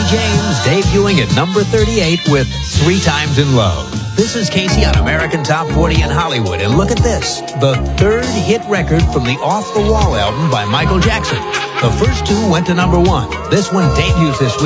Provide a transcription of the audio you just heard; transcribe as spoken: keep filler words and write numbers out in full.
James debuting at number thirty-eight with Three Times in Love. This is Casey on American Top forty in Hollywood. And look at this, the third hit record from the Off the Wall album by Michael Jackson. The first two went to number one. This one debuts this week.